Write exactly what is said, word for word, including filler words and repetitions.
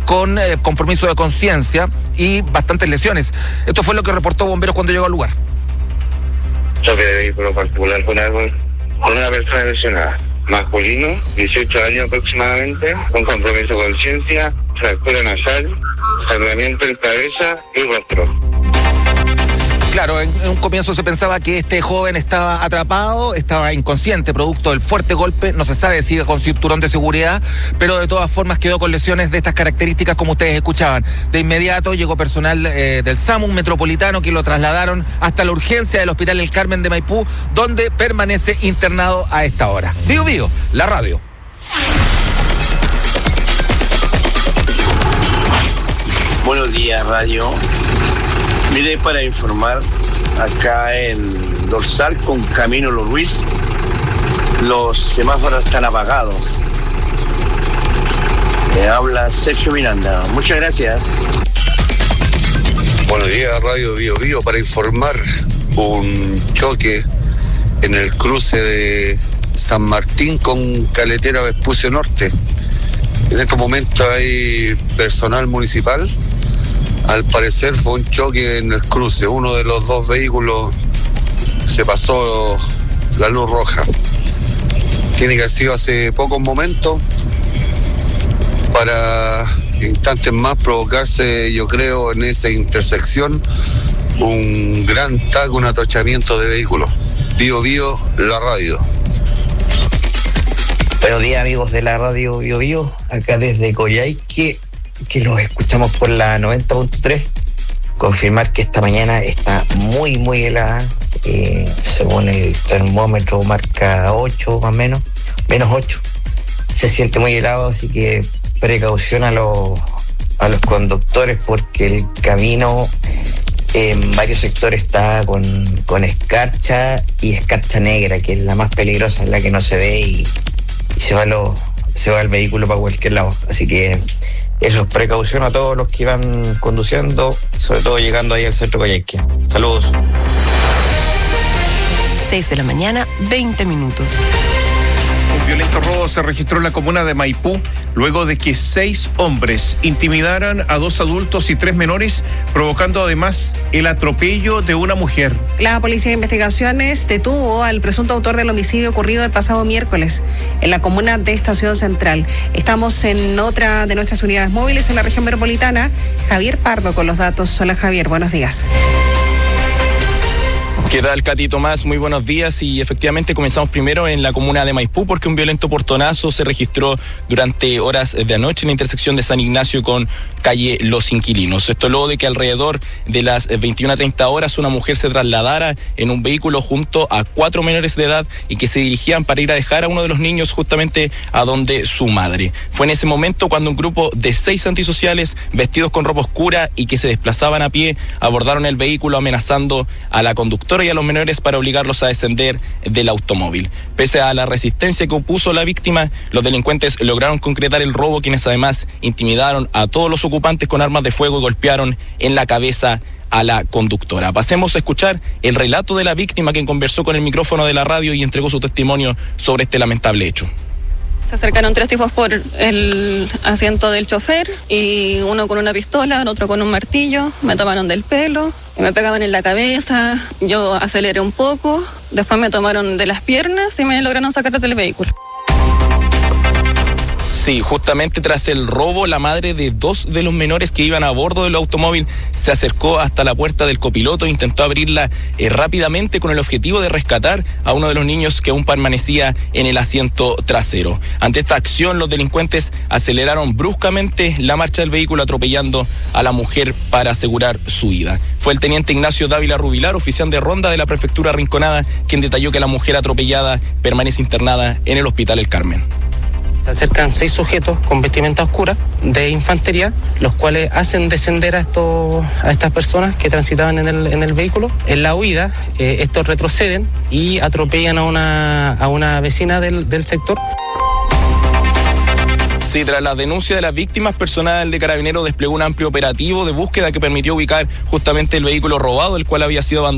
con eh, compromiso de conciencia y bastantes lesiones. Esto fue lo que reportó Bomberos cuando llegó al lugar. Choque de vehículo particular con, algo, con una persona lesionada. Masculino, dieciocho años aproximadamente, con compromiso de conciencia, fractura nasal, sangramiento en cabeza y rostro. Claro, en, en un comienzo se pensaba que este joven estaba atrapado, estaba inconsciente, producto del fuerte golpe, no se sabe si con cinturón de seguridad, pero de todas formas quedó con lesiones de estas características como ustedes escuchaban. De inmediato llegó personal eh, del SAMU Metropolitano que lo trasladaron hasta la urgencia del Hospital El Carmen de Maipú, donde permanece internado a esta hora. Bío Bío, la radio. Buenos días, radio. Mire, para informar, acá en Dorsal con Camino Los Ruiz, los semáforos están apagados. Me habla Sergio Miranda. Muchas gracias. Buenos días, Radio Bío Bío, para informar un choque en el cruce de San Martín con Caletera Vespucio Norte. En estos momentos hay personal municipal. Al parecer fue un choque en el cruce. Uno de los dos vehículos se pasó la luz roja. Tiene que haber sido hace pocos momentos para instantes más provocarse, yo creo, en esa intersección un gran taco, un atochamiento de vehículos. Bío Bío, la radio. Buenos días, amigos de la radio Bío Bío, acá desde Coyhaique, que los escuchamos por la noventa punto tres. Confirmar que esta mañana está muy, muy helada. Eh, según el termómetro marca ocho más o menos, menos ocho. Se siente muy helado, así que precaución a los, a los conductores porque el camino en varios sectores está con, con escarcha y escarcha negra, que es la más peligrosa, es la que no se ve y, y se va, lo, se va el vehículo para cualquier lado. Así que eso es precaución a todos los que van conduciendo, sobre todo llegando ahí al centro Coyhaique. Saludos. seis de la mañana, veinte minutos. Un violento robo se registró en la comuna de Maipú luego de que seis hombres intimidaran a dos adultos y tres menores, provocando además el atropello de una mujer. La Policía de Investigaciones detuvo al presunto autor del homicidio ocurrido el pasado miércoles en la comuna de Estación Central. Estamos en otra de nuestras unidades móviles en la región metropolitana. Javier Pardo con los datos. Hola, Javier, buenos días. ¿Qué tal, Katy Tomás? Muy buenos días y efectivamente comenzamos primero en la comuna de Maipú porque un violento portonazo se registró durante horas de anoche en la intersección de San Ignacio con calle Los Inquilinos. Esto luego de que alrededor de las veintiuna treinta horas una mujer se trasladara en un vehículo junto a cuatro menores de edad y que se dirigían para ir a dejar a uno de los niños justamente a donde su madre. Fue en ese momento cuando un grupo de seis antisociales vestidos con ropa oscura y que se desplazaban a pie abordaron el vehículo amenazando a la conductora y a los menores para obligarlos a descender del automóvil. Pese a la resistencia que opuso la víctima, los delincuentes lograron concretar el robo, quienes además intimidaron a todos los ocupantes con armas de fuego y golpearon en la cabeza a la conductora. Pasemos a escuchar el relato de la víctima, quien conversó con el micrófono de la radio y entregó su testimonio sobre este lamentable hecho. Se acercaron tres tipos por el asiento del chofer y uno con una pistola, el otro con un martillo, me tomaron del pelo, me pegaban en la cabeza, yo aceleré un poco, después me tomaron de las piernas y me lograron sacar del vehículo. Sí, justamente tras el robo, la madre de dos de los menores que iban a bordo del automóvil se acercó hasta la puerta del copiloto e intentó abrirla eh, rápidamente con el objetivo de rescatar a uno de los niños que aún permanecía en el asiento trasero. Ante esta acción, los delincuentes aceleraron bruscamente la marcha del vehículo, atropellando a la mujer para asegurar su vida. Fue el teniente Ignacio Dávila Rubilar, oficial de ronda de la prefectura Rinconada, quien detalló que la mujer atropellada permanece internada en el Hospital El Carmen. Se acercan seis sujetos con vestimenta oscura de infantería, los cuales hacen descender a estos a estas personas que transitaban en el en el vehículo. En la huida, eh, estos retroceden y atropellan a una a una vecina del, del sector. Sí, tras la denuncia de las víctimas, personal de Carabineros desplegó un amplio operativo de búsqueda que permitió ubicar justamente el vehículo robado, el cual había sido abandonado